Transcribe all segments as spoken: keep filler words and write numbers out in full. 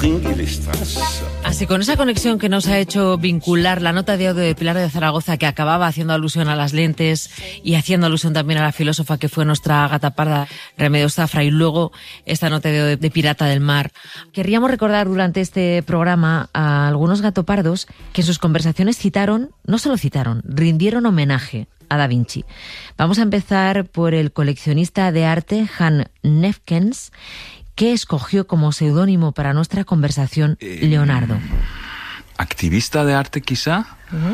Así, con esa conexión que nos ha hecho vincular la nota de audio de Pilar de Zaragoza, que acababa haciendo alusión a las lentes y haciendo alusión también a la filósofa que fue nuestra gata parda, Remedios Zafra, y luego esta nota de audio de Pirata del Mar. Querríamos recordar durante este programa a algunos gatopardos que en sus conversaciones citaron, no solo citaron, rindieron homenaje a Da Vinci. Vamos a empezar por el coleccionista de arte Jan Nefkens, que escogió como seudónimo para nuestra conversación Leonardo. ¿Activista de arte quizá? Uh-huh.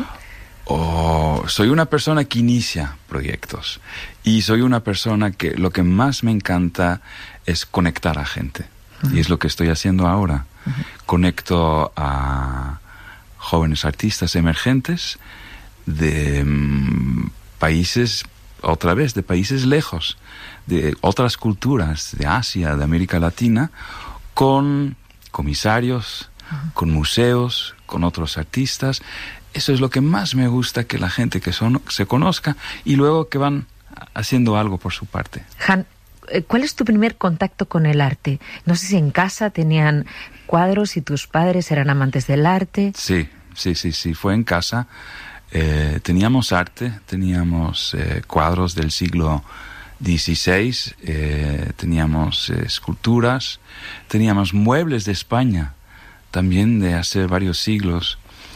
O soy una persona que inicia proyectos y soy una persona que lo que más me encanta es conectar a gente. Uh-huh. Y es lo que estoy haciendo ahora. Uh-huh. Conecto a jóvenes artistas emergentes de um, países, otra vez, de países lejos, de otras culturas, de Asia, de América Latina, con comisarios, uh-huh. con museos, con otros artistas. Eso es lo que más me gusta, que la gente que son, se conozca y luego que van haciendo algo por su parte. Jan, ¿cuál es tu primer contacto con el arte? No sé si en casa tenían cuadros y tus padres eran amantes del arte. Sí, sí, sí, sí, fue en casa. Eh, teníamos arte, teníamos eh, cuadros del siglo dieciséis, eh, teníamos eh, esculturas, teníamos muebles de España, también de hace varios siglos.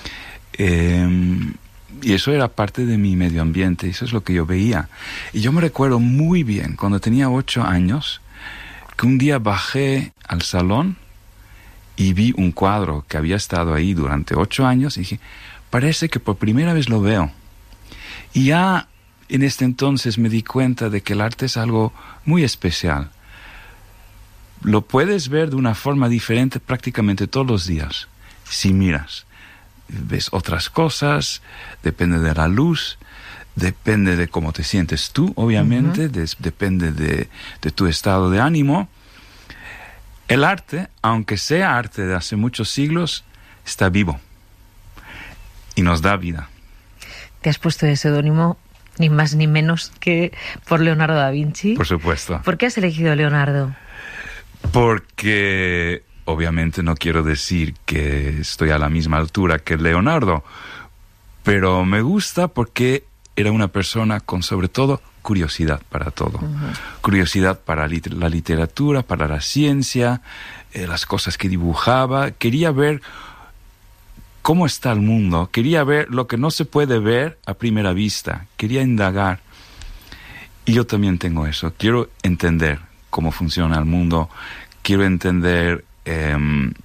Eh, y eso era parte de mi medio ambiente, eso es lo que yo veía. Y yo me recuerdo muy bien, cuando tenía ocho años, que un día bajé al salón y vi un cuadro que había estado ahí durante ocho años y dije, parece que por primera vez lo veo. Y ya en este entonces me di cuenta de que el arte es algo muy especial. Lo puedes ver de una forma diferente prácticamente todos los días, si miras. Ves otras cosas, depende de la luz, depende de cómo te sientes tú, obviamente, uh-huh. de, depende de, de tu estado de ánimo. El arte, aunque sea arte de hace muchos siglos, está vivo y nos da vida. Te has puesto de seudónimo ni más ni menos que por Leonardo da Vinci. Por supuesto. ¿Por qué has elegido Leonardo? Porque obviamente no quiero decir que estoy a la misma altura que Leonardo, pero me gusta porque era una persona con, sobre todo, curiosidad para todo. Uh-huh. Curiosidad para lit- la literatura, para la ciencia, eh, las cosas que dibujaba. Quería ver cómo está el mundo, quería ver lo que no se puede ver a primera vista, quería indagar. Y yo también tengo eso, quiero entender cómo funciona el mundo, quiero entender eh,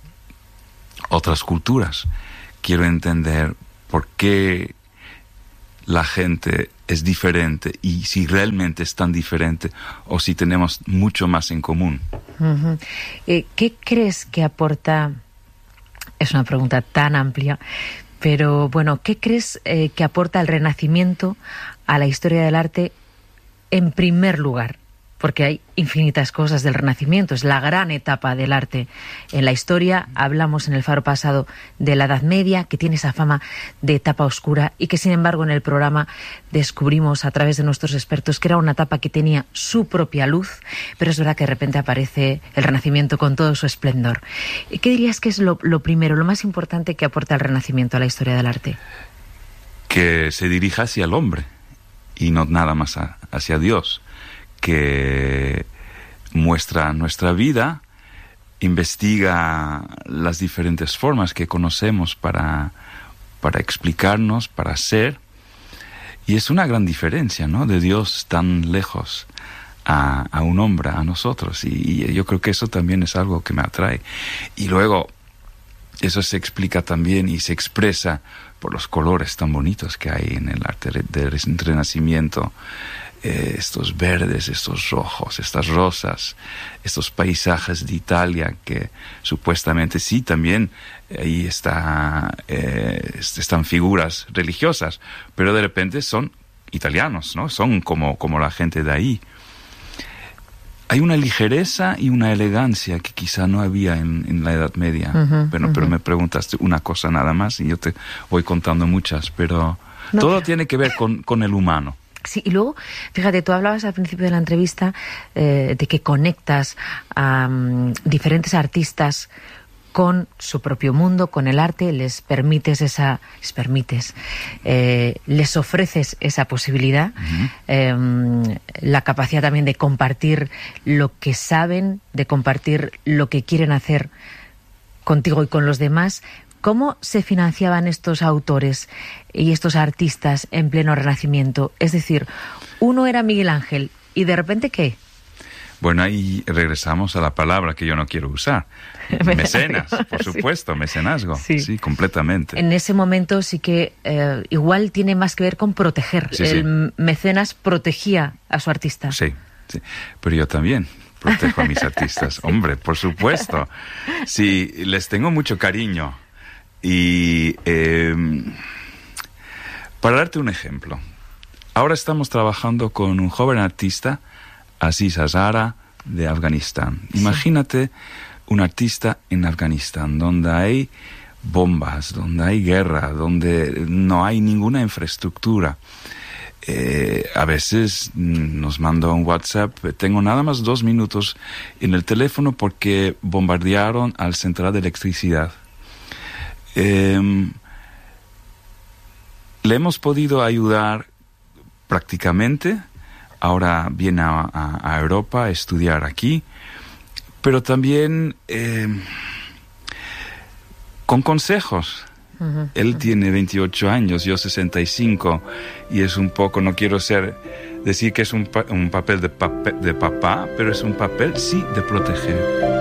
otras culturas, quiero entender por qué la gente es diferente y si realmente es tan diferente o si tenemos mucho más en común. Uh-huh. Eh, ¿Qué crees que aporta? Es una pregunta tan amplia, pero bueno, ¿qué crees eh, que aporta el Renacimiento a la historia del arte en primer lugar? Porque hay infinitas cosas del Renacimiento, es la gran etapa del arte en la historia. Hablamos en el Faro pasado de la Edad Media, que tiene esa fama de etapa oscura y que sin embargo en el programa descubrimos a través de nuestros expertos que era una etapa que tenía su propia luz, pero es verdad que de repente aparece el Renacimiento con todo su esplendor. ¿Qué dirías que es lo, lo primero, lo más importante que aporta el Renacimiento a la historia del arte? Que se dirija hacia el hombre y no nada más a, hacia Dios. Que muestra nuestra vida, investiga las diferentes formas que conocemos para, para explicarnos, para ser. Y es una gran diferencia, ¿no? De Dios tan lejos a, a un hombre, a nosotros. Y, y yo creo que eso también es algo que me atrae. Y luego, eso se explica también y se expresa por los colores tan bonitos que hay en el arte del Renacimiento. Eh, estos verdes, estos rojos, estas rosas, estos paisajes de Italia que supuestamente sí también ahí está, eh, están figuras religiosas, pero de repente son italianos, ¿no? Son como, como la gente de ahí. Hay una ligereza y una elegancia que quizá no había en, en la Edad Media. Uh-huh, bueno, uh-huh. Pero me preguntaste una cosa nada más y yo te voy contando muchas, pero no, todo pero... tiene que ver con, con el humano. Sí, y luego, fíjate, tú hablabas al principio de la entrevista eh, de que conectas a um, diferentes artistas con su propio mundo, con el arte, les permites esa, les permites, eh, les ofreces esa posibilidad, uh-huh. eh, la capacidad también de compartir lo que saben, de compartir lo que quieren hacer contigo y con los demás. ¿Cómo se financiaban estos autores y estos artistas en pleno Renacimiento? Es decir, uno era Miguel Ángel y de repente ¿qué? Bueno, ahí regresamos a la palabra que yo no quiero usar. Mecenas, por supuesto, sí. mecenazgo. Sí. sí, completamente. En ese momento sí que eh, igual tiene más que ver con proteger. Sí, El sí. mecenas protegía a su artista. Sí, sí, pero yo también protejo a mis artistas. Sí. Hombre, por supuesto. Sí, les tengo mucho cariño. Y eh, para darte un ejemplo, ahora estamos trabajando con un joven artista, Aziz Hazara, de Afganistán. Sí. Imagínate un artista en Afganistán, donde hay bombas, donde hay guerra, donde no hay ninguna infraestructura. Eh, a veces nos manda un WhatsApp, tengo nada más dos minutos en el teléfono porque bombardearon al central de electricidad. Eh, le hemos podido ayudar prácticamente. Ahora viene a, a, a Europa a estudiar aquí, pero también eh, con consejos. Uh-huh. Él uh-huh. tiene veintiocho años, yo sesenta y cinco, y es un poco, no quiero ser decir que es un, pa- un papel de, pape- de papá, pero es un papel, sí, de proteger.